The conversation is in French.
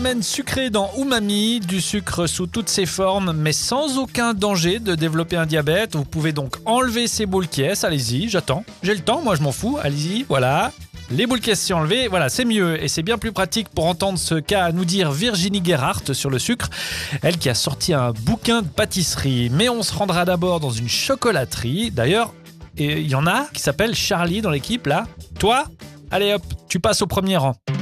Semaine sucrée dans Umami, du sucre sous toutes ses formes, mais sans aucun danger de développer un diabète. Vous pouvez donc enlever ces boules qui est, allez-y, j'attends. J'ai le temps, moi je m'en fous, allez-y, voilà. Les boules qui sont enlevées, voilà, c'est mieux et c'est bien plus pratique pour entendre ce qu'a à nous dire Virginie Gerhardt sur le sucre. Elle qui a sorti un bouquin de pâtisserie. Mais on se rendra d'abord dans une chocolaterie. D'ailleurs, il y en a qui s'appelle Charlie dans l'équipe là. Toi, allez hop, tu passes au premier rang.